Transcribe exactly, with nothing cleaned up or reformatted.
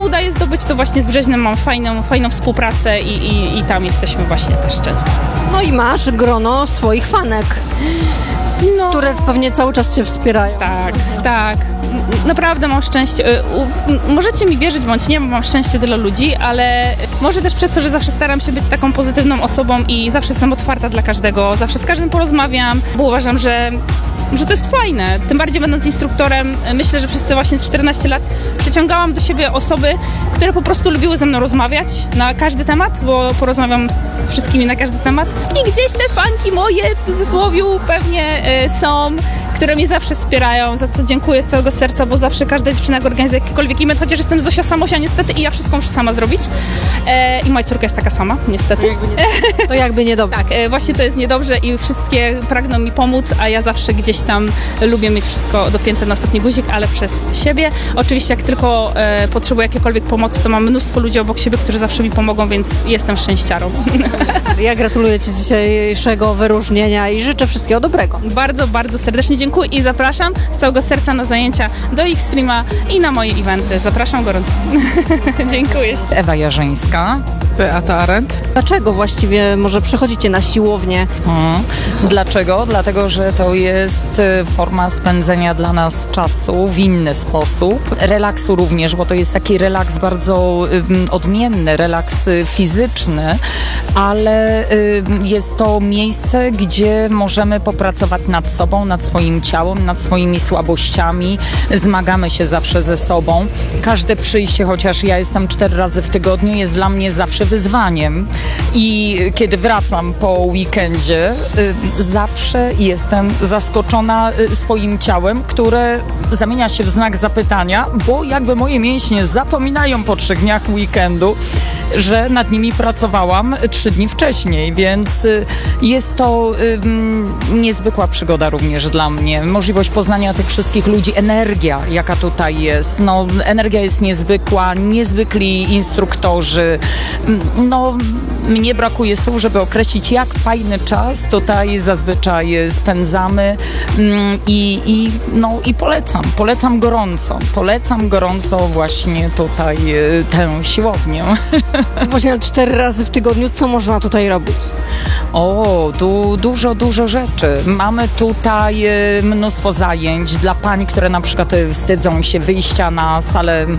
udaje zdobyć, to właśnie z Brzeźnem mam fajną, fajną współpracę i, i, i tam jesteśmy właśnie też często. No i masz grono swoich fanek, No. które pewnie cały czas cię wspierają. Tak, tak. N- Naprawdę mam szczęście. Y, u- m- Możecie mi wierzyć bądź nie, bo mam szczęście tyle ludzi, ale może też przez to, że zawsze staram się być taką pozytywną osobą i zawsze jestem otwarta dla każdego, zawsze z każdym porozmawiam, bo uważam, że że to jest fajne. Tym bardziej będąc instruktorem, myślę, że przez te właśnie czternaście lat przyciągałam do siebie osoby, które po prostu lubiły ze mną rozmawiać na każdy temat, bo porozmawiam z wszystkimi na każdy temat. I gdzieś te fanki moje, w cudzysłowie, pewnie y, są, które mnie zawsze wspierają, za co dziękuję z całego serca, bo zawsze każda dziewczyna jak organizuje jakikolwiek event, chociaż jestem Zosia Samosia niestety i ja wszystko muszę sama zrobić. E, I moja córka jest taka sama, niestety. To jakby niedobrze. Tak, e, właśnie to jest niedobrze i wszystkie pragną mi pomóc, a ja zawsze gdzieś tam lubię mieć wszystko dopięte na ostatni guzik, ale przez siebie. Oczywiście jak tylko e, potrzebuję jakiejkolwiek pomocy, to mam mnóstwo ludzi obok siebie, którzy zawsze mi pomogą, więc jestem szczęściarą. Ja gratuluję ci dzisiejszego wyróżnienia i życzę wszystkiego dobrego. Bardzo, bardzo serdecznie dziękuję i zapraszam z całego serca na zajęcia do Xtrema i na moje eventy. Zapraszam gorąco. Dziękuję. Ewa Jarzyńska. Beata Arendt. Dlaczego właściwie może przychodzicie na siłownię? Mhm. Dlaczego? Dlatego, że to jest y, forma spędzenia dla nas czasu w inny sposób. Relaksu również, bo to jest taki relaks bardzo y, odmienny, relaks y, fizyczny, ale y, jest to miejsce, gdzie możemy popracować nad sobą, nad swoim ciałem, nad swoimi słabościami. Zmagamy się zawsze ze sobą. Każde przyjście, chociaż ja jestem cztery razy w tygodniu, jest dla mnie zawsze wyzwaniem i kiedy wracam po weekendzie, y, zawsze jestem zaskoczona y, swoim ciałem, które zamienia się w znak zapytania, bo jakby moje mięśnie zapominają po trzech dniach weekendu, że nad nimi pracowałam trzy dni wcześniej, więc y, jest to y, niezwykła przygoda również dla mnie. Możliwość poznania tych wszystkich ludzi, energia, jaka tutaj jest. No, energia jest niezwykła, niezwykli instruktorzy. No, mnie brakuje słów, żeby określić, jak fajny czas tutaj zazwyczaj spędzamy i, i, no, i polecam, polecam gorąco, polecam gorąco właśnie tutaj tę siłownię. Właśnie cztery razy w tygodniu, co można tutaj robić? O, tu dużo, dużo rzeczy. Mamy tutaj e, mnóstwo zajęć dla pań, które na przykład e, wstydzą się wyjścia na salę